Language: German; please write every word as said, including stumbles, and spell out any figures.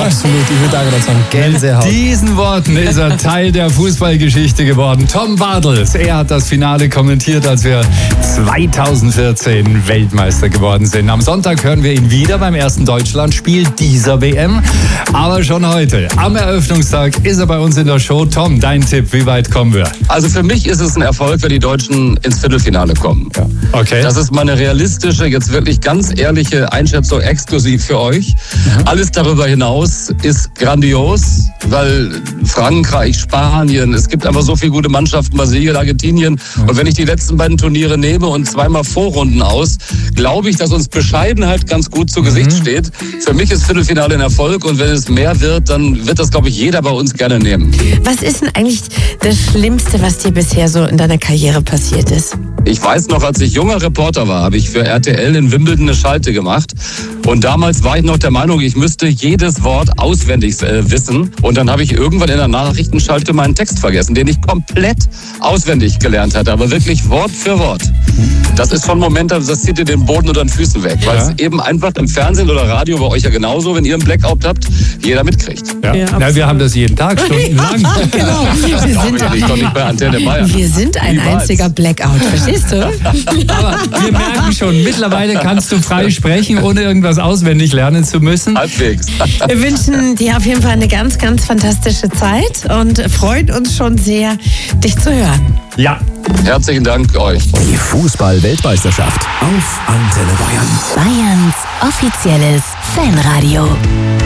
Absolut, ich würde da gerade sagen, Gänsehaut. Mit diesen Worten ist er Teil der Fußballgeschichte geworden. Tom Bartels, er hat das Finale kommentiert, als wir zweitausendvierzehn Weltmeister geworden sind. Am Sonntag hören wir ihn wieder beim ersten Deutschlandspiel dieser W M. Aber schon heute, am Eröffnungstag, ist er bei uns in der Show. Tom, dein Tipp, wie weit kommen wir? Also für mich ist es ein Erfolg, wenn die Deutschen ins Viertelfinale kommen. Ja. Okay. Das ist meine realistische, jetzt wirklich ganz ehrliche Einschätzung exklusiv für euch. Mhm. Alles darüber hinaus ist grandios, weil Frankreich, Spanien, es gibt einfach so viele gute Mannschaften, Brasilien, Argentinien. Mhm. Und wenn ich die letzten beiden Turniere nehme und zweimal Vorrunden aus, glaube ich, dass uns Bescheidenheit ganz gut zu Gesicht mhm. steht. Für mich ist Viertelfinale ein Erfolg und wenn es mehr wird, dann wird das, glaube ich, jeder bei uns gerne nehmen. Was ist denn eigentlich das Schlimmste, was dir bisher so in deiner Karriere passiert ist? Ich weiß noch, als ich junger Reporter war, habe ich für R T L in Wimbledon eine Schalte gemacht. Und damals war ich noch der Meinung, ich müsste jedes Wort auswendig äh, wissen. Und dann habe ich irgendwann in der Nachrichtenschalte meinen Text vergessen, den ich komplett auswendig gelernt hatte, aber wirklich Wort für Wort. Das ist schon ein Moment, das zieht dir den Boden unter den Füßen weg. Weil es eben einfach im Fernsehen oder Radio, bei euch ja genauso, wenn ihr einen Blackout habt, jeder mitkriegt. Ja. Ja, Na, wir haben das jeden Tag, stundenlang. Ja, genau. Wir sind, ich doch nicht bei Antenne Bayern. Wir sind ein Niemals. einziger Blackout, verstehst du? Aber wir merken schon, mittlerweile kannst du frei sprechen, ohne irgendwas auswendig lernen zu müssen. Halbwegs. Wir wünschen dir auf jeden Fall eine ganz, ganz fantastische Zeit und freuen uns schon sehr, dich zu hören. Ja. Herzlichen Dank euch. Die Fußball-Weltmeisterschaft auf Antenne Bayern. Bayerns offizielles Fanradio.